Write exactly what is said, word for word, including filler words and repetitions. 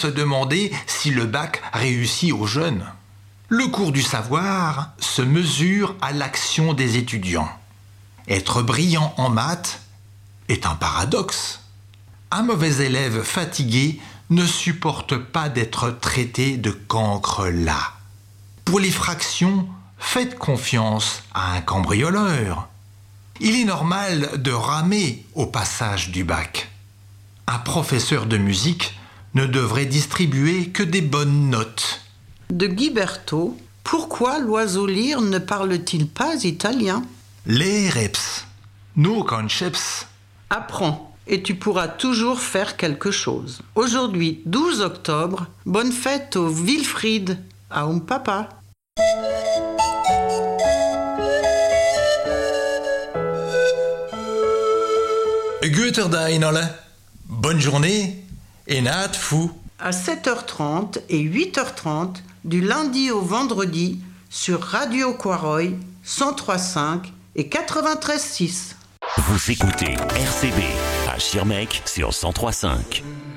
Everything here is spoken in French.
se demander si le bac réussit aux jeunes. Le cours du savoir se mesure à l'action des étudiants. Être brillant en maths est un paradoxe. Un mauvais élève fatigué ne supporte pas d'être traité de cancre las. Pour les fractions, faites confiance à un cambrioleur. Il est normal de ramer au passage du bac. Un professeur de musique ne devrait distribuer que des bonnes notes. De Guy Berthaud, pourquoi l'oiseau lyre ne parle-t-il pas italien ? Les reps, no concepts. Apprends et tu pourras toujours faire quelque chose. Aujourd'hui, douze octobre, bonne fête au Wilfried, à un papa. Götterdeinale, bonne journée et naat fou. À sept heures trente et huit heures trente, du lundi au vendredi, sur Radio Quaroy, cent trois virgule cinq et quatre-vingt-treize virgule six. Vous écoutez R C B à Schirmeck sur cent trois virgule cinq.